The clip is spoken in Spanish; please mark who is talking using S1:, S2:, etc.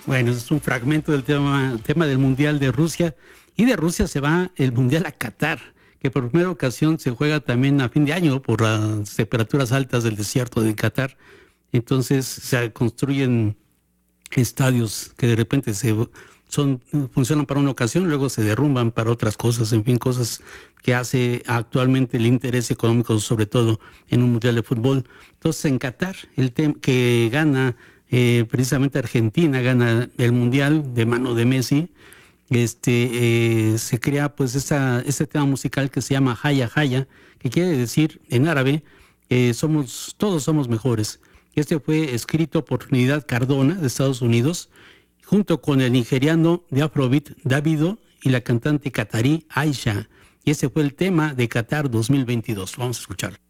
S1: Bueno, es un fragmento del tema del Mundial de Rusia. Y de Rusia se va el Mundial a Qatar, que por primera ocasión se juega también a fin de año por las temperaturas altas del desierto de Qatar. Entonces se construyen estadios que de repente funcionan para una ocasión, luego se derrumban para otras cosas, en fin, cosas que hace actualmente el interés económico, sobre todo en un mundial de fútbol. Entonces en Qatar, que gana precisamente Argentina, gana el mundial de mano de Messi, se crea pues este tema musical que se llama Haya Haya, que quiere decir en árabe, todos somos mejores. Este fue escrito por Trinidad Cardona de Estados Unidos, junto con el nigeriano de Afrobeat Davido y la cantante catarí Aisha. Y ese fue el tema de Qatar 2022. Vamos a escucharlo.